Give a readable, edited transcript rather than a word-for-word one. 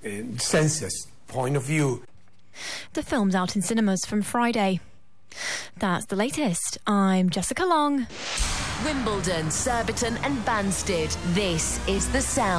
census point of view. The film's out in cinemas from Friday. That's the latest. I'm Jessica Long. Wimbledon, Surbiton and Banstead. This is The Sound.